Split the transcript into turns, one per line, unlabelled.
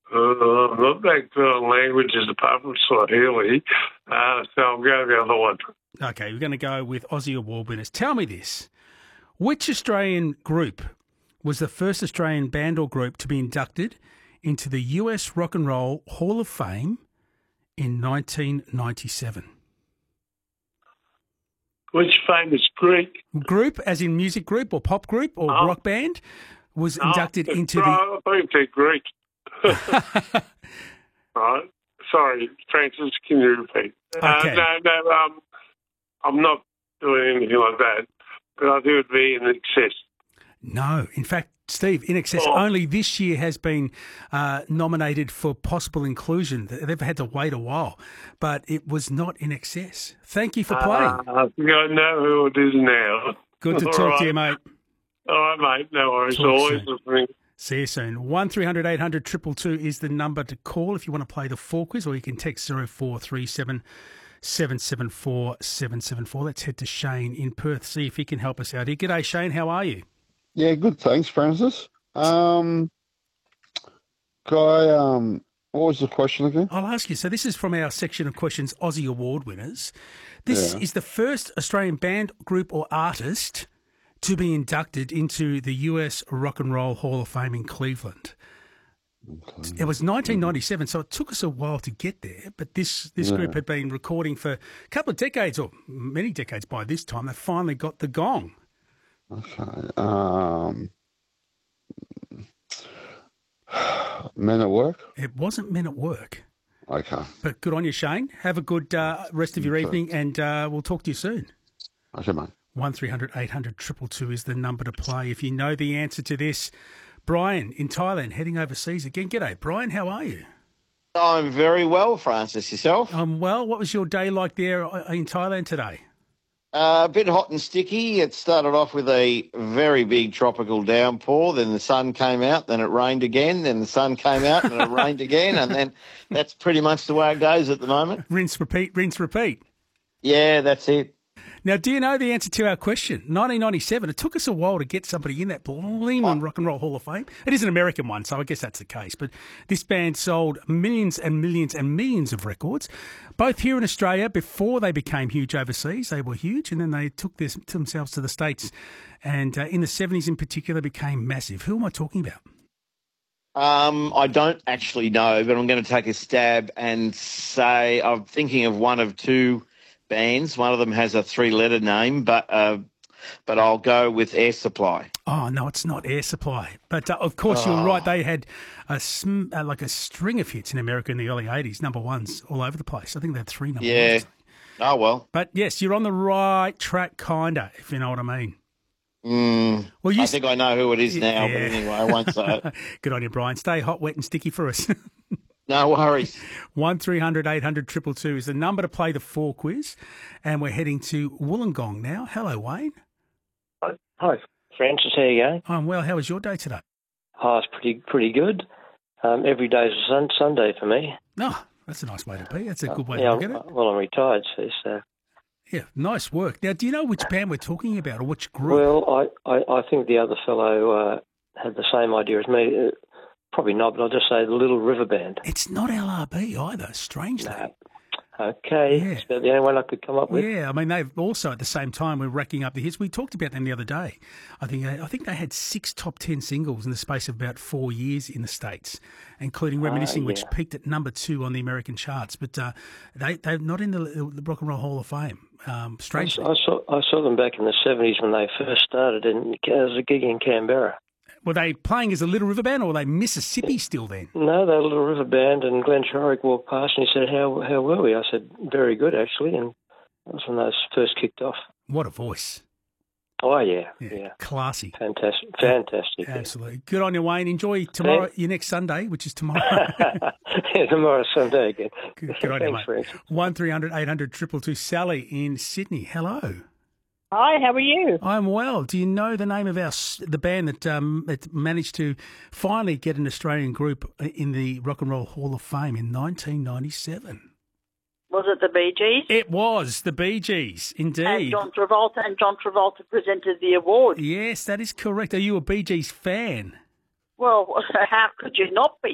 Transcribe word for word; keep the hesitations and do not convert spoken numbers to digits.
Uh, not that good on languages apart from Swahili, uh, so I'll go the other one.
Okay, we're going to go with Aussie Award winners. Tell me this. Which Australian group was the first Australian band or group to be inducted into the U S Rock and Roll Hall of Fame in nineteen ninety-seven?
Which famous Greek?
Group, as in music group or pop group or
Oh.
rock band, was
Oh,
inducted into the...
I think they're Greek. Right. Sorry, Francis, can you repeat?
Okay.
Uh, no, no, um, I'm not doing anything like that, but I think it would be in excess.
No. In fact, Steve, In Excess
Oh.
only this year has been uh, nominated for possible inclusion. They've had to wait a while, but it was not In Excess. Thank you for playing.
Uh, I think I know who it is now.
Good to
All
talk
right.
to you, mate.
All right, mate. No worries.
Talk
Always
soon.
listening.
See you soon. one three hundred eight hundred two two two is the number to call if you want to play the four quiz, or you can text zero four three seven seven seven four seven seven four. Let's head to Shane in Perth, see if he can help us out here. G'day, Shane. How are you?
Yeah, good. Thanks, Francis. Um, Guy, um, what was the question again?
I'll ask you. So this is from our section of questions, Aussie Award winners. This
Yeah.
is the first Australian band, group or artist to be inducted into the U S Rock and Roll Hall of Fame in Cleveland.
Okay.
It was nineteen ninety-seven, so it took us a while to get there. But this, this
Yeah.
group had been recording for a couple of decades, or many decades by this time. They finally got the gong.
Okay. Um, Men at Work?
It wasn't Men at Work.
Okay.
But good on you, Shane. Have a good uh, rest of your
Okay.
evening, and uh, we'll talk to you soon.
Okay, mate.
one three hundred eight hundred two two two is the number to play. If you know the answer to this, Brian in Thailand, heading overseas again. G'day, Brian. How are you?
I'm very well, Francis. Yourself?
Um, well, what was your day like there in Thailand today?
Uh, a bit hot and sticky. It started off with a very big tropical downpour. Then the sun came out. Then it rained again. Then the sun came out and it rained again. And then that's pretty much the way it goes at the moment.
Rinse, repeat, rinse, repeat.
Yeah, that's it.
Now, do you know the answer to our question? nineteen ninety-seven, it took us a while to get somebody in that Bleeman Rock and Roll Hall of Fame. It is an American one, so I guess that's the case. But this band sold millions and millions and millions of records, both here in Australia before they became huge overseas. They were huge, and then they took this to themselves to the States, and uh, in the seventies in particular became massive. Who am I talking about?
Um, I don't actually know, but I'm going to take a stab and say I'm thinking of one of two bands. One of them has a three-letter name, but uh, but I'll go with Air Supply.
Oh, no, it's not Air Supply. But, uh, of course, you're right. They had a sm- uh, like a string of hits in America in the early eighties, number ones all over the place. I think they had three number
Yeah.
ones.
Oh, well.
But, yes, you're on the right track, kind of, if you know what I mean.
Mm,
Well, you
I think I know who it is now,
Yeah.
but anyway, I won't say it.
Good on you, Brian. Stay hot, wet and sticky for us.
No worries.
one three hundred eight hundred two two two is the number to play the four quiz. And we're heading to Wollongong now. Hello, Wayne.
Hi, Francis. How you going?
I'm well. How was your day today?
Oh, it's pretty pretty good. Um, every day's a sun, Sunday for me.
No, that's a nice way to be. That's a good way
yeah,
to look at it.
I'm- Well, I'm retired, see, so...
Yeah, nice work. Now, do you know which band we're talking about or which group?
Well, I, I, I think the other fellow uh, had the same idea as me. Uh, probably not, but I'll just say the Little River Band.
It's not L R B either, strangely.
No. Okay,
Yeah.
it's about the only one I could come up with.
Yeah, I mean they've also at the same time we're racking up the hits. We talked about them the other day. I think I think they had six top ten singles in the space of about four years in the States, including "Reminiscing,"
yeah.
which peaked at number two on the American charts. But uh, they they're not in the, the Rock and Roll Hall of Fame. Um,
I,
strangely,
I saw I saw them back in the seventies when they first started, and as a gig in Canberra.
were they playing as a Little River Band or were they Mississippi still then?
No, they were a Little River Band, and Glenn Shorrock walked past and he said, how how were we? I said, very good, actually, and that was when those first kicked off.
What a voice!
Oh, yeah,
Yeah,
yeah.
classy.
Fantastic, fantastic.
Absolutely. Good on you, Wayne. Enjoy tomorrow,
Yeah.
your next Sunday, which is tomorrow.
Yeah, tomorrow's Sunday again.
Good, good on you,
Thanks,
mate.
Francis.
one three hundred eight hundred two two two. Sally in Sydney. Hello.
Hi, how are you?
I'm well. Do you know the name of our s- the band that um, that managed to finally get an Australian group in the Rock and Roll Hall of Fame in nineteen ninety-seven?
Was it the Bee Gees?
It was the Bee Gees,
And
indeed.
John Travolta, and John Travolta presented the award.
Yes, that is correct. Are you a Bee Gees fan?
Well, how could you not be?